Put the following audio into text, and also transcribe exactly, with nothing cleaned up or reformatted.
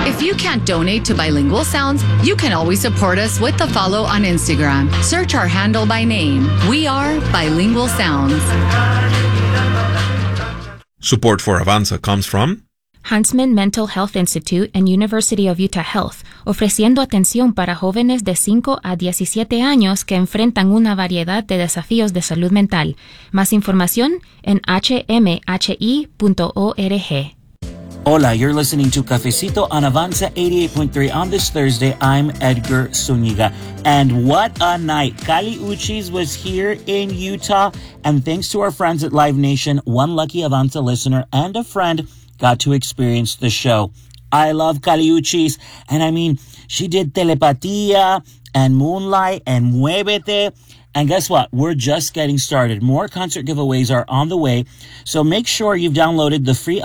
If you can't donate to Bilingual Sounds, you can always support us with a follow on Instagram. Search our handle by name. We are Bilingual Sounds. Support for Avanza comes from Huntsman Mental Health Institute and University of Utah Health, ofreciendo atención para jóvenes de cinco a diecisiete años que enfrentan una variedad de desafíos de salud mental. Más información en h m h i punto org. Hola, you're listening to Cafecito on Avanza eighty-eight point three. On this Thursday, I'm Edgar Zuniga. And what a night. Kali Uchis was here in Utah. And thanks to our friends at Live Nation, one lucky Avanza listener and a friend got to experience the show. I love Kali Uchis. And I mean, she did Telepatía and Moonlight and Muévete. And guess what? We're just getting started. More concert giveaways are on the way. So make sure you've downloaded the free